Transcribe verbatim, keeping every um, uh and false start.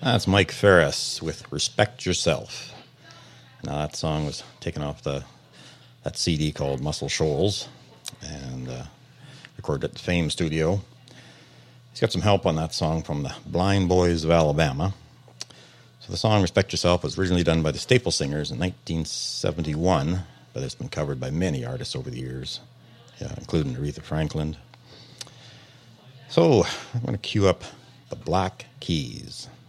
That's Mike Ferris with Respect Yourself. Now, that song was taken off the that C D called Muscle Shoals and uh, recorded at the Fame Studio. He's got some help on that song from the Blind Boys of Alabama. So the song Respect Yourself was originally done by the Staple Singers in nineteen seventy-one, but it's been covered by many artists over the years, yeah, including Aretha Franklin. So I'm going to cue up the Black Keys.